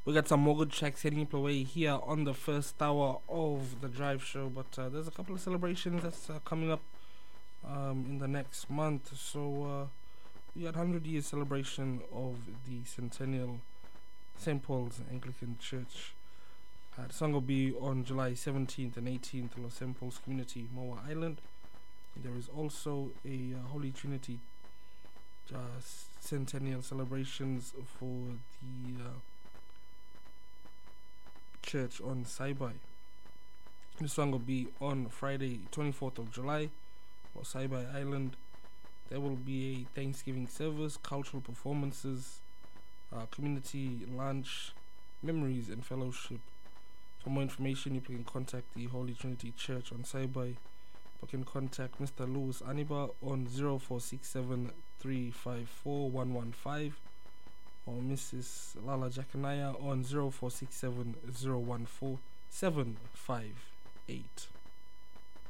We got some more good tracks heading up away here on the first hour of the Drive Show, but there's a couple of celebrations that's coming up in the next month. So we had 100 years celebration of the Centennial St. Paul's Anglican Church. The song will be on July 17th and 18th in Los St. Paul's Community, Moa Island. There is also a Holy Trinity Centennial celebrations for the church on Saibai. This song will be on Friday 24th of July on Saibai Island. There will be a Thanksgiving service, cultural performances, community lunch, memories and fellowship. For more information, you can contact the Holy Trinity Church on Saibai. You can contact Mr. Louis Aniba on 0467 354 115 or Mrs. Lala Jakanaya on 0467 014 758.